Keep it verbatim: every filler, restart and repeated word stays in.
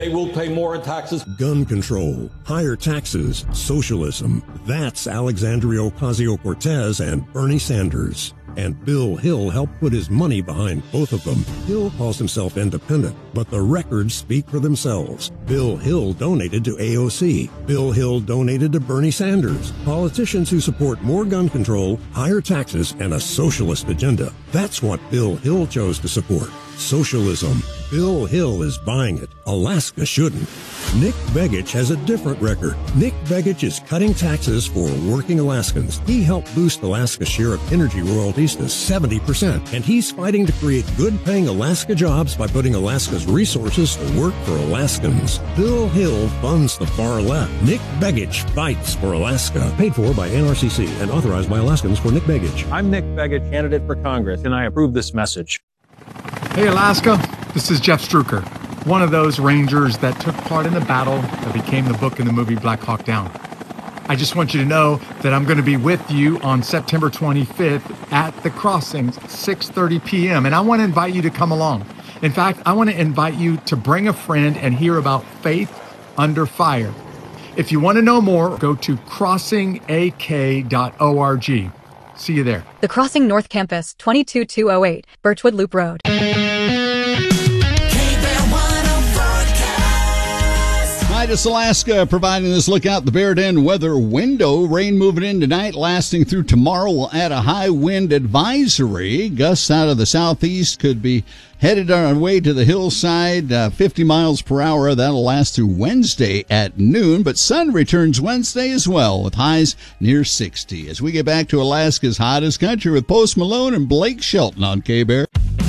They will pay more in taxes. Gun control, higher taxes, socialism. That's Alexandria Ocasio-Cortez and Bernie Sanders. And Bill Hill helped put his money behind both of them. Hill calls himself independent, but the records speak for themselves. Bill Hill donated to A O C. Bill Hill donated to Bernie Sanders. Politicians who support more gun control, higher taxes, and a socialist agenda. That's what Bill Hill chose to support. Socialism. Bill Hill is buying it. Alaska shouldn't. Nick Begich has a different record. Nick Begich is cutting taxes for working Alaskans. He helped boost Alaska's share of energy royalties to seventy percent, and he's fighting to create good-paying Alaska jobs by putting Alaska's resources to work for Alaskans. Bill Hill funds the far left. Nick Begich fights for Alaska. Paid for by N R C C and authorized by Alaskans for Nick Begich. I'm Nick Begich, candidate for Congress, and I approve this message. Hey, Alaska, this is Jeff Struker, one of those Rangers that took part in the battle that became the book and the movie Black Hawk Down. I just want you to know that I'm going to be with you on September twenty-fifth at the Crossings, six thirty p.m., and I want to invite you to come along. In fact, I want to invite you to bring a friend and hear about Faith Under Fire. If you want to know more, go to crossing a k dot org. See you there. The Crossing North Campus, two two two oh eight, Birchwood Loop Road. Midas, Alaska, providing this look out the Bear Den weather window. Rain moving in tonight, lasting through tomorrow. We'll add a high wind advisory. Gusts out of the southeast could be headed on our way to the hillside, uh, fifty miles per hour. That'll last through Wednesday at noon, but sun returns Wednesday as well, with highs near sixty. As we get back to Alaska's hottest country with Post Malone and Blake Shelton on K-Bear.